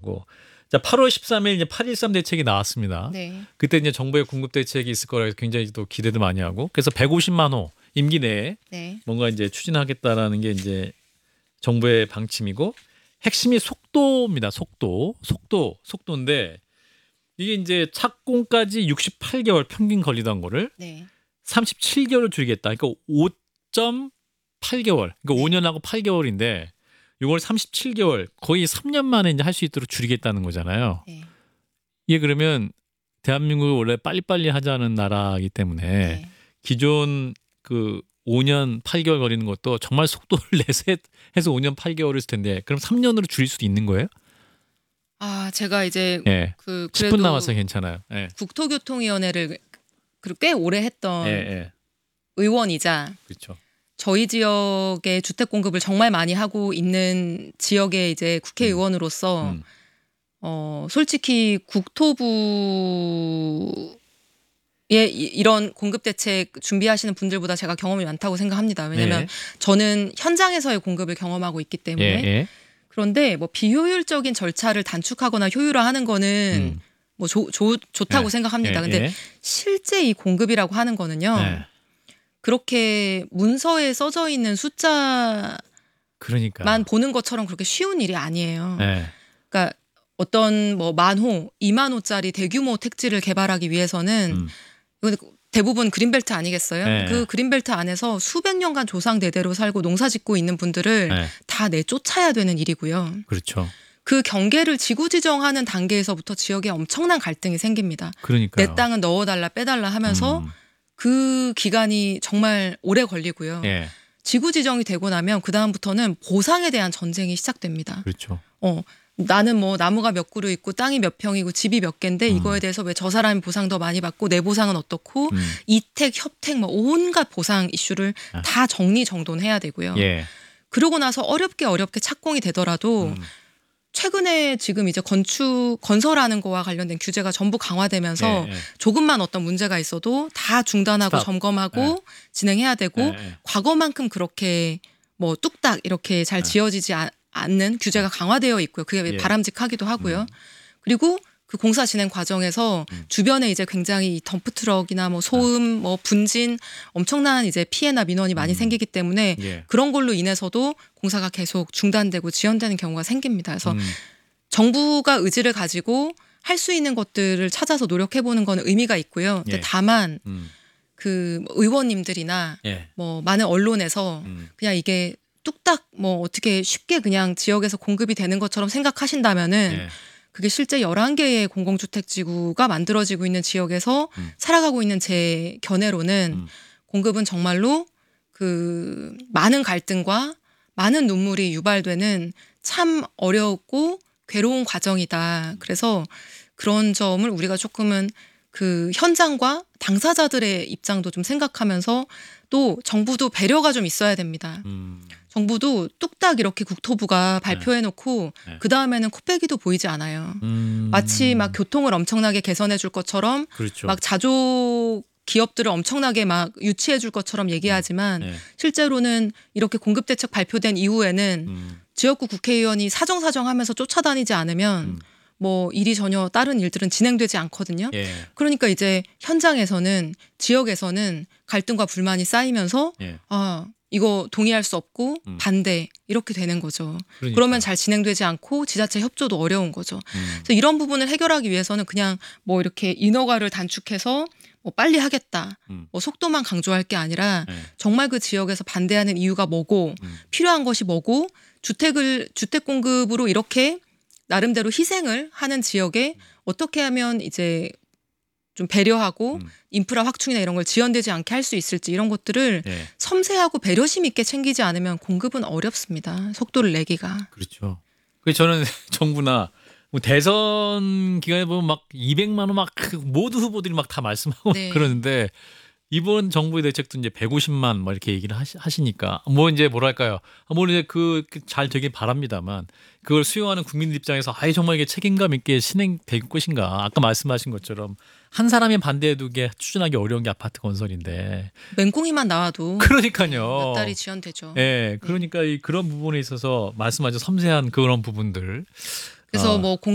거고. 자, 8월 13일 이제 8.13 대책이 나왔습니다. 네. 그때 이제 정부의 공급 대책이 있을 거라 해서 굉장히 또 기대도 많이 하고. 그래서 150만 호 임기 내에 네. 뭔가 이제 추진하겠다라는 게 이제 정부의 방침이고 핵심이 속도입니다. 속도인데 이게 이제 착공까지 68개월 평균 걸리던 거를 네. 37개월을 줄이겠다. 그러니까 5.8개월. 그러니까 네. 5년하고 8개월인데 이걸 37개월 거의 3년 만에 이제 할 수 있도록 줄이겠다는 거잖아요. 네. 이게 그러면 대한민국이 원래 빨리빨리 하자는 나라이기 때문에 네. 기존 그 5년 8개월 걸리는 것도 정말 속도를 내서 해서 5년 8개월일 텐데 그럼 3년으로 줄일 수도 있는 거예요? 아, 제가 이제 예. 그래도 10분 남아서 괜찮아요. 예. 국토교통위원회를 꽤 오래 했던 예. 의원이자 그렇죠. 저희 지역의 주택 공급을 정말 많이 하고 있는 지역의 이제 국회의원으로서 솔직히 국토부의 이런 공급 대책 준비하시는 분들보다 제가 경험이 많다고 생각합니다. 왜냐하면 예. 저는 현장에서의 공급을 경험하고 있기 때문에. 예. 그런데 뭐 비효율적인 절차를 단축하거나 효율화하는 거는 뭐 좋다고 예. 생각합니다. 근데 예. 실제 이 공급이라고 하는 거는요. 예. 그렇게 문서에 써져 있는 숫자만 그러니까. 보는 것처럼 그렇게 쉬운 일이 아니에요. 예. 그러니까 어떤 뭐 10,000호, 20,000호짜리 대규모 택지를 개발하기 위해서는 이건 대부분 그린벨트 아니겠어요? 네. 그 그린벨트 안에서 수백 년간 조상대대로 살고 농사짓고 있는 분들을 네. 다 내쫓아야 되는 일이고요. 그렇죠. 그 경계를 지구 지정하는 단계에서부터 지역에 엄청난 갈등이 생깁니다. 그러니까요. 내 땅은 넣어달라 빼달라 하면서 그 기간이 정말 오래 걸리고요. 예. 지구 지정이 되고 나면 그 다음부터는 보상에 대한 전쟁이 시작됩니다. 그렇죠. 나는 뭐 나무가 몇 그루 있고 땅이 몇 평이고 집이 몇 개인데 이거에 대해서 왜 저 사람이 보상 더 많이 받고 내 보상은 어떻고 이택, 협택 뭐 온갖 보상 이슈를 다 정리정돈해야 되고요. 예. 그러고 나서 어렵게 착공이 되더라도 최근에 지금 이제 건설하는 거와 관련된 규제가 전부 강화되면서 예. 조금만 어떤 문제가 있어도 다 중단하고 스탑. 점검하고 진행해야 되고 예. 과거만큼 그렇게 뭐 뚝딱 이렇게 잘 지어지지 않는 규제가 강화되어 있고요. 그게 예. 바람직하기도 하고요. 그리고 그 공사 진행 과정에서 주변에 이제 굉장히 덤프트럭이나 뭐 소음, 뭐 분진 엄청난 이제 피해나 민원이 많이 생기기 때문에 예. 그런 걸로 인해서도 공사가 계속 중단되고 지연되는 경우가 생깁니다. 그래서 정부가 의지를 가지고 할 수 있는 것들을 찾아서 노력해 보는 건 의미가 있고요. 근데 예. 다만 그 의원님들이나 예. 뭐 많은 언론에서 그냥 이게 뚝딱 뭐 어떻게 쉽게 그냥 지역에서 공급이 되는 것처럼 생각하신다면은 예. 그게 실제 11개의 공공주택지구가 만들어지고 있는 지역에서 살아가고 있는 제 견해로는 공급은 정말로 그 많은 갈등과 많은 눈물이 유발되는 참 어렵고 괴로운 과정이다. 그래서 그런 점을 우리가 조금은 그 현장과 당사자들의 입장도 좀 생각하면서 또 정부도 배려가 좀 있어야 됩니다. 정부도 뚝딱 이렇게 국토부가 발표해놓고 그 다음에는 코빼기도 보이지 않아요. 마치 막 교통을 엄청나게 개선해 줄 것처럼 그렇죠. 막 자조 기업들을 엄청나게 막 유치해 줄 것처럼 얘기하지만 실제로는 이렇게 공급대책 발표된 이후에는 지역구 국회의원이 사정하면서 쫓아다니지 않으면 뭐 일이 전혀 다른 일들은 진행되지 않거든요. 예. 그러니까 이제 현장에서는 지역에서는 갈등과 불만이 쌓이면서 예. 이거 동의할 수 없고 반대 이렇게 되는 거죠. 그러니까. 그러면 잘 진행되지 않고 지자체 협조도 어려운 거죠. 그래서 이런 부분을 해결하기 위해서는 그냥 뭐 이렇게 인허가를 단축해서 뭐 빨리 하겠다, 뭐 속도만 강조할 게 아니라 정말 그 지역에서 반대하는 이유가 뭐고 필요한 것이 뭐고 주택 공급으로 이렇게 나름대로 희생을 하는 지역에 어떻게 하면 이제 좀 배려하고 인프라 확충이나 이런 걸 지연되지 않게 할 수 있을지 이런 것들을 섬세하고 배려심 있게 챙기지 않으면 공급은 어렵습니다. 속도를 내기가. 그렇죠. 그래서 저는 정부나 뭐 대선 기간에 보면 막 200만 원 막 모두 후보들이 막 다 말씀하고 네. 그러는데 이번 정부의 대책도 이제 150만 뭐 이렇게 얘기를 하시니까 뭐 이제 뭐랄까요? 뭐 이제 그 잘 되길 바랍니다만 그걸 수용하는 국민들 입장에서 아예 정말 이게 책임감 있게 진행될 것인가? 아까 말씀하신 것처럼 한 사람이 반대해도 이게 추진하기 어려운 게 아파트 건설인데 맹꽁이만 나와도 그러니까요. 몇 달이 지연되죠. 예, 그러니까 그런 부분에 있어서 말씀하신 섬세한 그런 부분들. 그래서 뭐